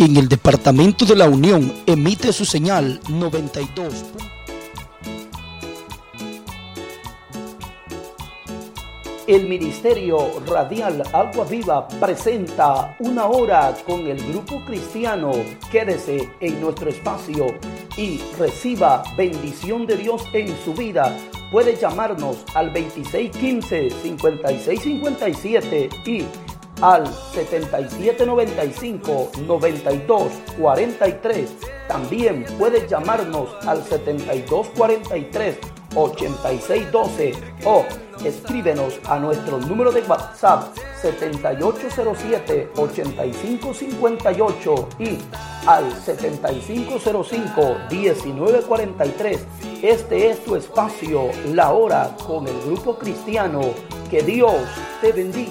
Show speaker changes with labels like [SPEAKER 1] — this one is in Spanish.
[SPEAKER 1] En el departamento de La Unión emite su señal 92. El Ministerio Radial Agua Viva presenta Una Hora con el Grupo Cristiano. Quédese en nuestro espacio y reciba bendición de Dios en su vida. Puede llamarnos al 2615-5657 y al 7795-9243. También puede llamarnos al 7243-8612 o escríbenos a nuestro número de WhatsApp 7807-8558 y al 7505-1943. Este es tu espacio, La Hora con el Grupo Cristiano. Que Dios te bendiga.